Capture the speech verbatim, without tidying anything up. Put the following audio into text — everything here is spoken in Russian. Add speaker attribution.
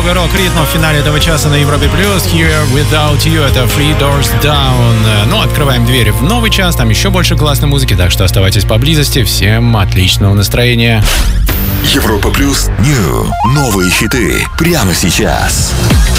Speaker 1: много рок-ритмов в финале этого часа на Европе Плюс. Here Without You — это Three Doors Down. Ну, открываем двери в новый час, там еще больше классной музыки, так что оставайтесь поблизости. Всем отличного настроения.
Speaker 2: Европа Плюс Нью. Новые хиты прямо сейчас.